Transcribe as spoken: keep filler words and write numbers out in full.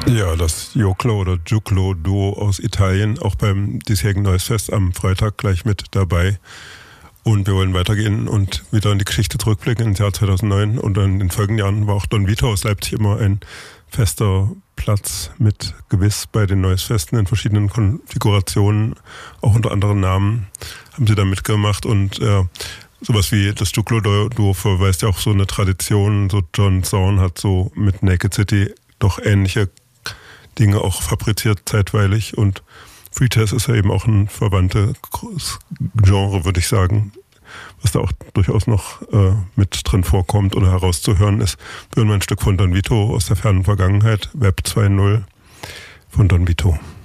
Ja, das Joklo oder Juklo Duo aus Italien, auch beim diesjährigen Noise Fest am Freitag gleich mit dabei. Und wir wollen weitergehen und wieder in die Geschichte zurückblicken ins Jahr zweitausendneun. Und in den folgenden Jahren war auch Don Vito aus Leipzig immer ein fester Platz mit gewiss bei den Noise Festen in verschiedenen Konfigurationen, auch unter anderen Namen haben sie da mitgemacht. Und äh, sowas wie das Juklo-Duo verweist ja auch so eine Tradition. So John Zorn hat so mit Naked City doch ähnliche Dinge auch fabriziert zeitweilig, und Free Jazz ist ja eben auch ein verwandtes Genre, würde ich sagen, was da auch durchaus noch äh, mit drin vorkommt oder herauszuhören ist. Wir hören mal ein Stück von Don Vito aus der fernen Vergangenheit, Web zwei Punkt null von Don Vito.